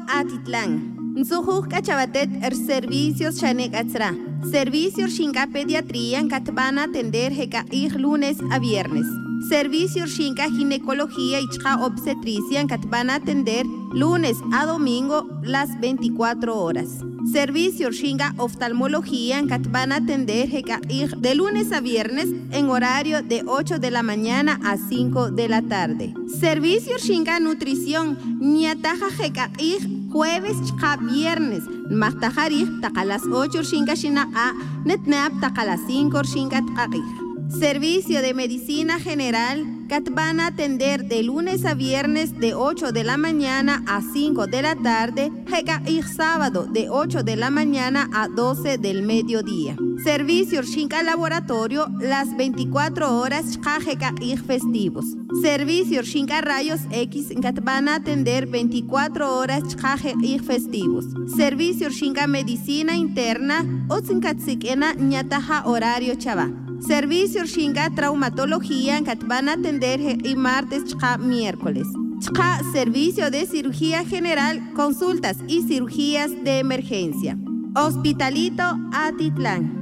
Atitlán. Nsujuk Cachabatet servicios Chanek Atzra. Servicios Shinka Pediatría van a atender lunes a viernes. Servicios Shinka Ginecología y Obstetricia van a atender lunes a domingo las 24 horas. Servicios Shinka Oftalmología van a atender de lunes a viernes en horario de 8 de la mañana a 5 de la tarde. Servicios Shinka Nutrición Niataja jueves a viernes. Mahtajarij taca las 8 Shinka Shina a Netnap taca las 5 Shinka Taqij. Servicio de Medicina General van a atender de lunes a viernes de 8 de la mañana a 5 de la tarde y sábado de 8 de la mañana a 12 del mediodía. Servicio Shinka Laboratorio las 24 horas y festivos. Servicio Shinka Rayos X van a atender 24 horas y festivos. Servicio Shinka Medicina Interna o Zinkatzikena Ñataja horario chava. Servicio Shinka Traumatología van a atender y martes miércoles. Servicio de Cirugía General, consultas y cirugías de emergencia. Hospitalito Atitlán.